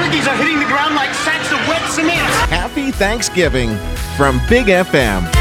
turkeys are hitting the ground like sacks of wet cement. Happy Thanksgiving from Big FM.